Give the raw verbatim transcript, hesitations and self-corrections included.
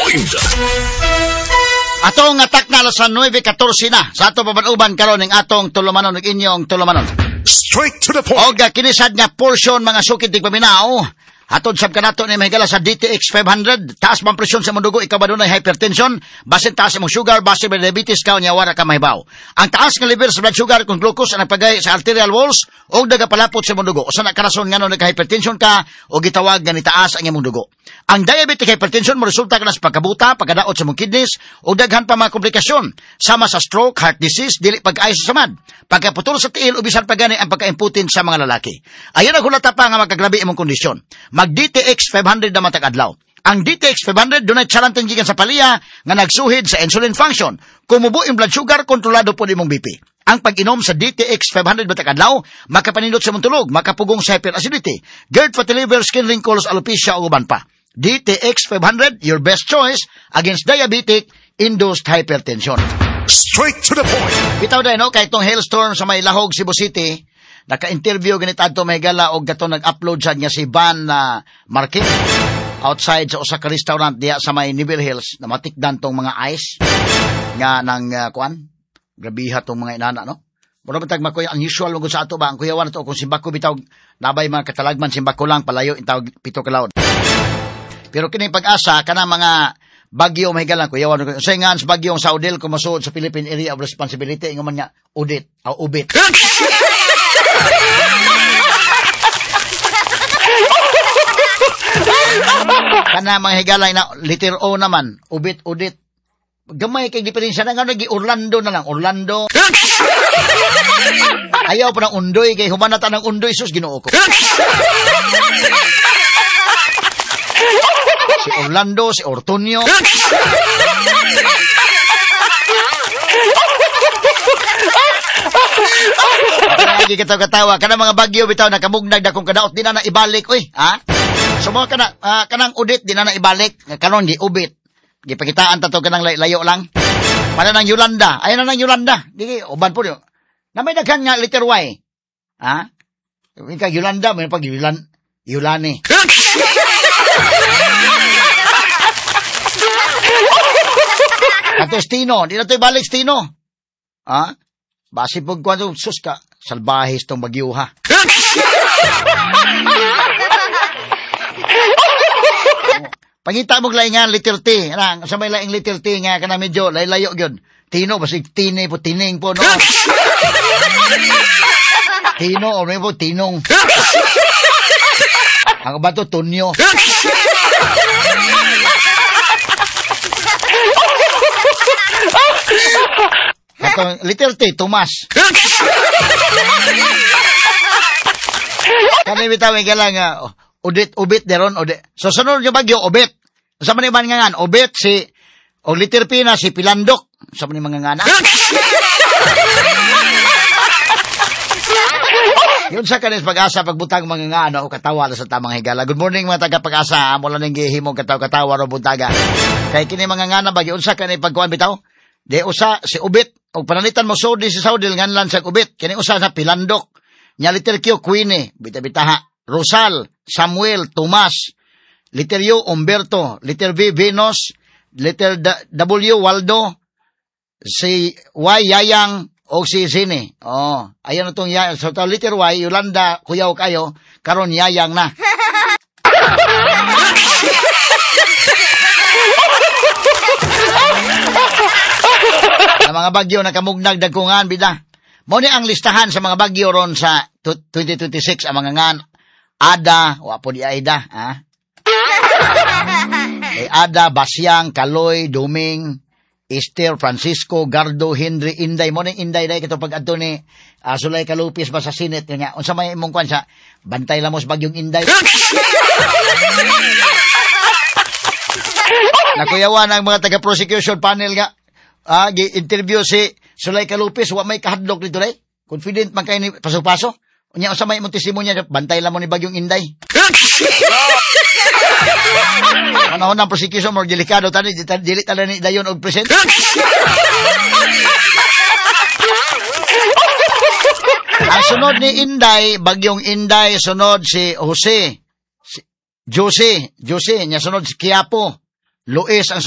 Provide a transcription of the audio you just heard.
Rewind. Atong atak na sa nine fourteen na. Sa ato papanuban karon ng atong tulumanon ng inyong tulumanon. Straight to the point. Og kinisad nga portion mga sukid tig paminaw. Hatod sab kanato ni mahigala sa D T X five hundred, taas man presyon sa imong dugo, ikaw ba dunay hypertension, basin taas imong sugar, basin may diabetes ka unya wara ka mahibaw. Ang taas nga level sa blood sugar kung glucose ang nagpagay sa arterial walls og nagapalapot sa imong dugo. Usa na karason ngano nagka-hypertension ka o gitawag nga ni taas ang imong dugo. Ang diabetic hypertension mo resulta kana sa pagkabuta, pagkadaot sa imong kidneys o daghan pa mga komplikasyon sama sa stroke, heart disease, dili pag-ay sa samad, pagkaputol sa tiil o bisan pagani ang pagka-imputin sa mga lalaki. Ayon ang hulata pa nga magkagrabe imong kondisyon. Mag-D T X five hundred na matag adlaw. Ang D T X five hundred dunay charantang gikan sa palya nga nagsuhid sa insulin function. Kumubo yung blood sugar, kontrolado po imong B P. Ang pag-inom sa D T X five hundred matag adlaw, makapanindot sa imong tulog, makapugong sa hyperacidity, GERD, fatty liver, skin wrinkles, alopecia o uban pa. D T X five hundred, your best choice against diabetic-induced hypertension. Straight to the point. Bitaw dahil, no, kahit itong hailstorm sa may Lahog, Cebu City, naka-interview ganit adto may gala og gato nag-upload sa niya si Van uh, Marquez outside sa usa ka restaurant diya sa may Neville Hills na matikdan tong mga ice nga nang uh, kuan grabiha tong mga inana, no. Mura matag makoy ang usual mo sa ato ba ang kuyawan nato kung simbako bitaw nabay mga katalagman simbako lang palayo intawag pito ka laod. Pero kini pag-asa kana mga bagyo may galang kuyawan ko say nga sa bagyong Saudil kumasud sa Philippine Area of Responsibility ingon man nga audit o ubit. Kana mga higalay na letter O naman, ubit, udit. Gamay kay diferensya na nga nagi Orlando na lang, Orlando. Ayaw pa ng undoy kay humanata ng undoy sus Ginoo ko. Si Orlando, si Ortonio. Lagi katawa-katawa kana mga bagyo bitaw nakamugnag dakong kadaot di na na ibalik oy, ha? So mga kana uh, kanang udit di na na ibalik, karon gi ubit. Gipakitaan ta to kanang layo lang. Para nang Yolanda, ayan na nang Yolanda. Di uban po yo. Na may daghan nga letter Y. Ha? Ika Yolanda, may pag Yolan Yolani. Ato Stino, di na to ibalik Stino. Ha? Basi pag kwan sus ka, salbahis tong bagyo ha. Pangita mong laingan, letter T. Anang, sa may laing letter T nga ka na medyo layo yun. Tino, basig tini po, tining po, no? Tino, o may po, tinong. Ang ba to, tunyo. Ito, letter T, Tomas. Kani bitawin ka lang, uh, udit, ubit, deron, udit. So, sunod yung bagyo, ubit. Sa man iban nga nga, ubit, si, o letter P na, si Pilandok. Sa man mga nga na. Yun sa kanis pag-asa, pagbutang mga nga, ano, katawa sa tamang higala. Good morning mga taga-pag-asa, mula nang gihimong kataw-katawa ro buntaga. Kaya kini mga nga na bagyo, unsa kanis pagkuhan bitaw? De usa, si ubit, o panalitan mo Saudi si Saudil, nganlan sa ubit. Kini usa sa Pilandok. Nya letter Q, Queenie, bita-bitaha. Rosal, Samuel, Tomas. Letter U, Umberto. Letter V, Venus. Letter W, Waldo. Si Y, Yayang. O si Zine. Oh, ayan na itong Yayang. So, letter Y, Yolanda, kuyaw kayo. Karon Yayang na. Ang mga bagyo na kamugnag dagkungan, bida. Muna ang listahan sa mga bagyo ron sa twenty twenty-six, ang mga ngan. Ada, wapo di Aida, ha? Eh, Ada, Basyang, Kaloy, Duming, Esther, Francisco, Gardo, Henry, Inday. Muna Inday, dahi kato pag ato ni uh, Sulay Kalupis ba sa Senate. Yun nga, unsa may imong kwan sa bantay lamos bagyong Inday. Nakuyawan ang mga taga-prosecution panel nga. Ah, gi-interview si Sulay Kalupis, wa may kahadlok dito day. Confident man kay ni paso-paso. Unya unsa may imong testimonya, bantay lamon ni bagyong Inday. Ano na prosecution mo delikado tani dili tala ni dayon og present. Ang sunod ni Inday, bagyong Inday, sunod si Jose. Si Jose, Jose, nya sunod si Quiapo. Luis ang